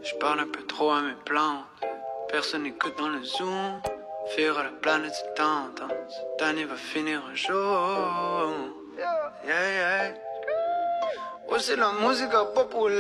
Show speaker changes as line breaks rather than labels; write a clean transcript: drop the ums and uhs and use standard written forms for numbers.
Je parle un peu trop à mes plantes. Personne n'écoute dans le zoom. Fuir à la planète, c'est tentant. Cette année va finir un jour. Yeah, yeah. Oh, c'est la musique populaire.